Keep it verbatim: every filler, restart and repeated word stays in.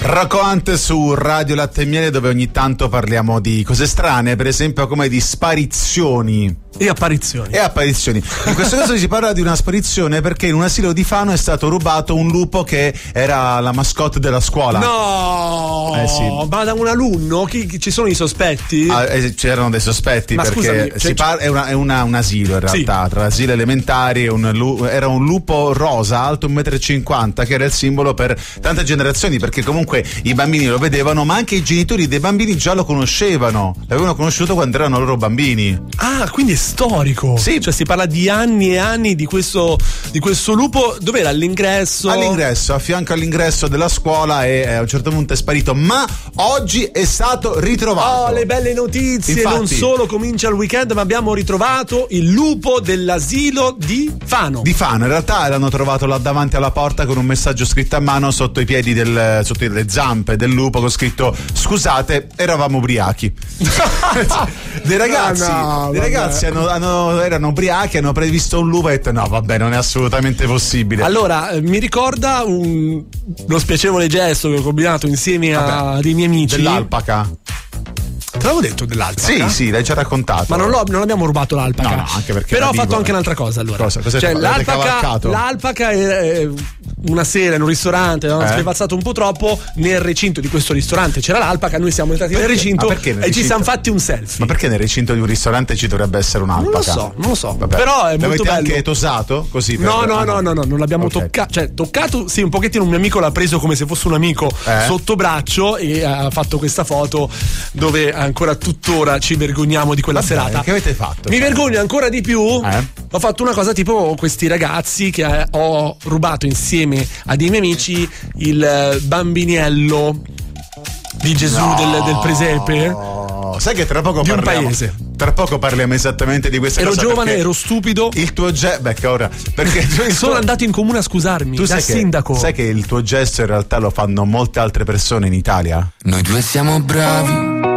Rocco Hunt su Radio Latte e Miele, dove ogni tanto parliamo di cose strane, per esempio come di sparizioni. E apparizioni. E apparizioni. In questo caso si parla di una sparizione perché in un asilo di Fano è stato rubato un lupo che era la mascotte della scuola. No! Eh sì. Ma da un alunno? Chi, chi, ci sono i sospetti? Ah, eh, c'erano dei sospetti. Ma perché scusami, si cioè, par- è, una, è una, un asilo in realtà, sì. Tra asili elementari, un lu- era un lupo rosa alto un metro e cinquanta che era il simbolo per tante generazioni, perché comunque i bambini lo vedevano, ma anche i genitori dei bambini già lo conoscevano, l'avevano conosciuto quando erano loro bambini. Ah, quindi è storico. Sì. Cioè si parla di anni e anni di questo, di questo lupo. Dov'era all'ingresso? All'ingresso, a fianco all'ingresso della scuola, e a un certo punto è sparito, ma oggi è stato ritrovato. Oh, le belle notizie. Infatti, non solo comincia il weekend, ma abbiamo ritrovato il lupo dell'asilo di Fano. Di Fano, in realtà l'hanno trovato là davanti alla porta con un messaggio scritto a mano sotto i piedi del, sotto le zampe del lupo, con scritto: scusate, eravamo ubriachi. dei ragazzi, ah, no, dei ragazzi hanno, hanno, erano ubriachi, hanno previsto un lupo e detto no vabbè, non è assolutamente possibile. Allora eh, mi ricorda un, lo spiacevole gesto che ho combinato insieme a dei miei amici. Dell'alpaca. Te l'avevo detto dell'alpaca? Sì, sì, l'hai già raccontato. Ma non, l'ho, non abbiamo rubato l'alpaca. No, no, anche perché però ho vivo, fatto anche eh. un'altra cosa allora. Cosa? Cosa cioè, l'alpaca, l'alpaca è una sera in un ristorante, avevamo eh? spevazzato un po' troppo nel recinto di questo ristorante. C'era l'alpaca, noi siamo entrati perché? nel recinto nel e recinto? ci siamo fatti un selfie. Ma perché nel recinto di un ristorante ci dovrebbe essere un'alpaca? Non lo so, non lo so. Vabbè. Però è molto L'avete bello. anche tosato? Così per... No, no, ah, no, no, no, non l'abbiamo okay. toccato. Cioè, toccato, sì, un pochettino un mio amico l'ha preso come se fosse un amico eh? sotto braccio e ha fatto questa foto dove ancora tuttora ci vergogniamo di quella Vabbè, serata. Che avete fatto? Mi vergogno ancora di più. Eh? Ho fatto una cosa tipo questi ragazzi che eh, ho rubato insieme a dei miei amici il bambiniello di Gesù no. del, del presepe. Sai che tra poco di parliamo. Un paese. Tra poco parliamo esattamente di questa ero cosa. Ero giovane, ero stupido. Il tuo gesto. Beh, che ora. Perché sono tuo... andato in comune a scusarmi. Tu da sai sindaco. Che, sai che il tuo gesto in realtà lo fanno molte altre persone in Italia? Noi due siamo bravi